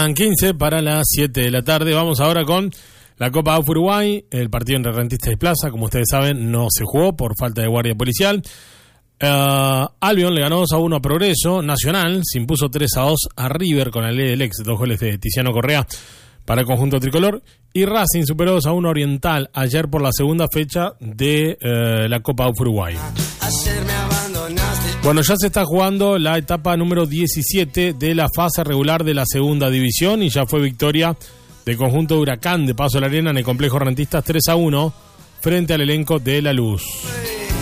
Faltan 15 para las 7 de la tarde. Vamos ahora con la Copa AUF Uruguay. El partido entre Rentistas y Plaza, como ustedes saben, no se jugó por falta de guardia policial. Albion le ganó 2-1 a Progreso. Nacional se impuso 3-2 a River con el del ex, 2 goles de Tiziano Correa para el conjunto tricolor. Y Racing superó 2-1 a Oriental ayer por la segunda fecha de la Copa AUF Uruguay. Bueno, ya se está jugando la etapa número 17 de la fase regular de la segunda división y ya fue victoria del conjunto de Huracán de Paso a la Arena en el complejo Rentistas 3-1 frente al elenco de La Luz.